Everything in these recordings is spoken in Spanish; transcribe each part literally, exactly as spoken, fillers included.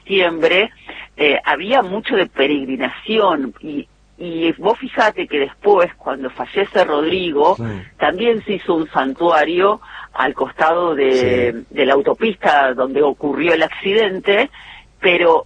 septiembre, eh, había mucho de peregrinación y Y vos fijate que después, cuando fallece Rodrigo, sí. también se hizo un santuario al costado de, sí. de la autopista donde ocurrió el accidente, pero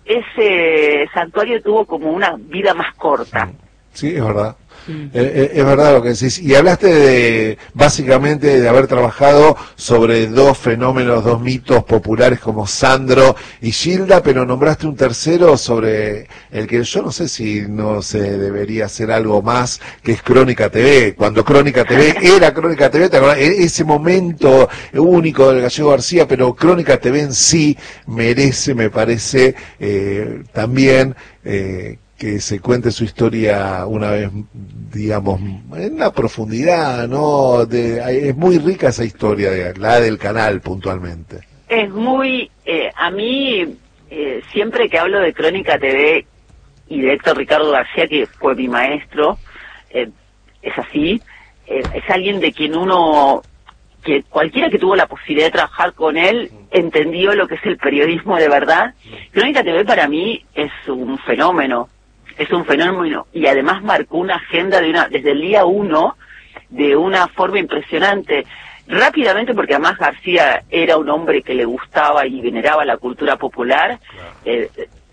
ese santuario tuvo como una vida más corta. Sí, es verdad. Mm. Es, es verdad lo que decís. Y hablaste de, básicamente, de haber trabajado sobre dos fenómenos, dos mitos populares como Sandro y Gilda, pero nombraste un tercero sobre el que yo no sé si no se debería hacer algo más, que es Crónica T V. Cuando Crónica T V era Crónica T V, ¿te acordás? Ese momento único del Gallego García, pero Crónica T V en sí merece, me parece, eh, también... Eh, que se cuente su historia una vez, digamos, en una profundidad, ¿no? De, es muy rica esa historia, de, la del canal puntualmente. Es muy, eh, a mí, eh, siempre que hablo de Crónica T V y de Héctor Ricardo García, que fue mi maestro, eh, es así, eh, es alguien de quien uno, que cualquiera que tuvo la posibilidad de trabajar con él, entendió lo que es el periodismo de verdad. Crónica T V para mí es un fenómeno. Es un fenómeno y además marcó una agenda de una desde el día uno de una forma impresionante. Rápidamente, porque además García era un hombre que le gustaba y veneraba la cultura popular, eh,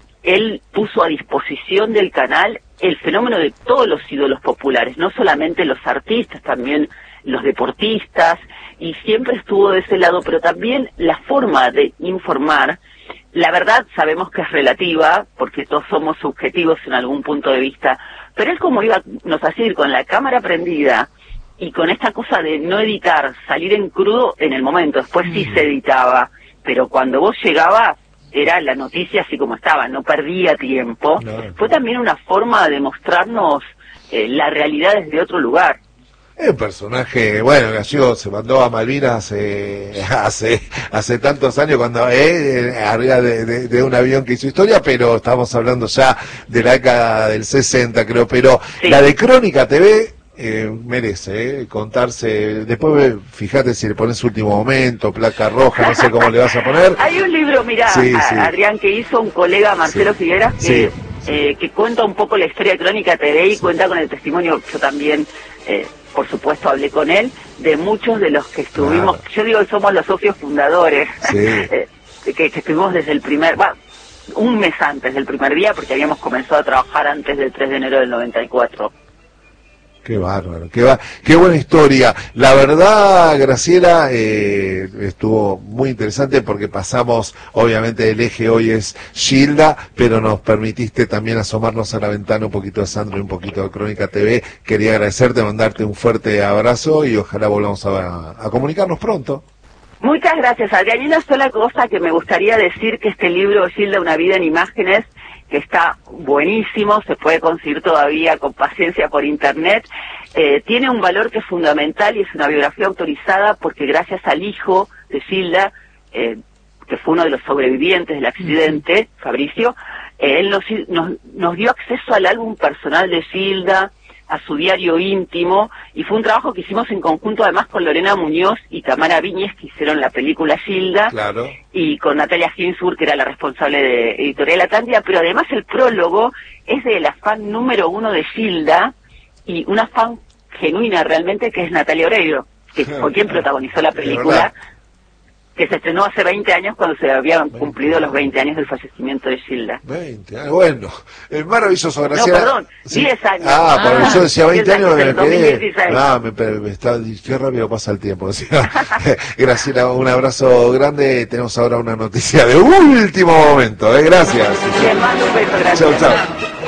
él puso a disposición del canal el fenómeno de todos los ídolos populares, no solamente los artistas, también los deportistas, y siempre estuvo de ese lado, pero también la forma de informar. La verdad sabemos que es relativa, porque todos somos subjetivos en algún punto de vista, pero él como iba, nos hacía ir con la cámara prendida y con esta cosa de no editar, salir en crudo en el momento, después sí se editaba, pero cuando vos llegabas era la noticia así como estaba, no perdía tiempo. No. Fue también una forma de mostrarnos eh, la realidad desde otro lugar. Es un personaje, bueno, Gallego se mandó a Malvinas eh, hace hace tantos años, cuando eh, arriba de, de, de un avión que hizo historia, pero estamos hablando ya de la década del sesenta, creo, pero sí. La de Crónica T V eh, merece eh, contarse. Después fíjate si le pones Último Momento, Placa Roja, no sé cómo le vas a poner. Hay un libro, mirá, sí, a, sí. Adrián, que hizo un colega, Marcelo sí. Figueras, que, sí. eh, que cuenta un poco la historia de Crónica T V y sí. cuenta con el testimonio, yo también... Eh, por supuesto hablé con él, de muchos de los que estuvimos, claro. Yo digo que somos los socios fundadores, sí. eh, que, que estuvimos desde el primer, bah, un mes antes del primer día, porque habíamos comenzado a trabajar antes del tres de enero del noventa y cuatro. Qué bárbaro, qué, va, qué buena historia. La verdad, Graciela, eh, estuvo muy interesante porque pasamos, obviamente el eje hoy es Gilda, pero nos permitiste también asomarnos a la ventana un poquito de Sandro y un poquito de Crónica T V. Quería agradecerte, mandarte un fuerte abrazo y ojalá volvamos a, a comunicarnos pronto. Muchas gracias, Adrián. Y una sola cosa que me gustaría decir, que este libro, Gilda, una vida en imágenes, que está buenísimo, se puede conseguir todavía con paciencia por internet, eh, tiene un valor que es fundamental y es una biografía autorizada porque gracias al hijo de Gilda, eh, que fue uno de los sobrevivientes del accidente, uh-huh. Fabricio, eh, él nos, nos, nos dio acceso al álbum personal de Gilda, a su diario íntimo, y fue un trabajo que hicimos en conjunto además con Lorena Muñoz y Tamara Viñez, que hicieron la película Gilda, claro. y con Natalia Ginsburg, que era la responsable de Editorial Atlántida, pero además el prólogo es de la fan número uno de Gilda, y una fan genuina realmente, que es Natalia Oreiro, que fue quien protagonizó la película, que se estrenó hace veinte años, cuando se habían cumplido los veinte años del fallecimiento de Gilda. veinte años, bueno, es maravilloso, Graciela. No, perdón, sí. diez años. Ah, ah porque yo decía veinte años, me quedé. Ah, me, me está, qué rápido pasa el tiempo. Decía. Graciela, un abrazo grande. Tenemos ahora una noticia de último momento, ¿eh? Gracias. Te mando un beso, gracias. Chau, chau.